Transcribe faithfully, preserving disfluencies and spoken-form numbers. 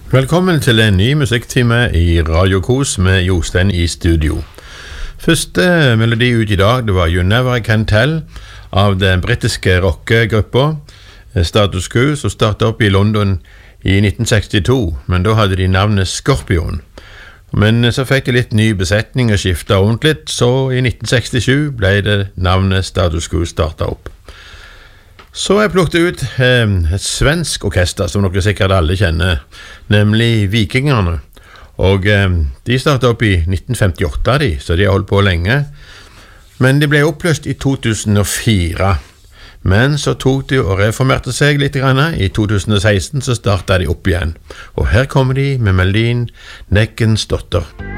Velkommen til en ny musikktime i Radio Kos med Jostein i studio. Første melodi ut i dag, det var You Never Can Tell av den britiske rockegruppa Status Quo, som startet opp i London i nitten sekstito, men da hadde de navnet Scorpion. Men så fikk de litt ny besetning og skiftet rundt litt, så i nitten sekstisju ble det navnet Status Quo startet opp. Så jeg plukket ut eh, et svensk orkester som dere sikkert alle kjenner, nemlig Vikingerne. Og eh, de startet opp i nitten femtiåtte, de, så de har holdt på lenge. Men de ble oppløst i to tusen og fire. Men så tok de og reformerte seg litt grann. I to tusen og seksten så startet de opp igjen. Og her kommer de med melodien Nekkens Dotter.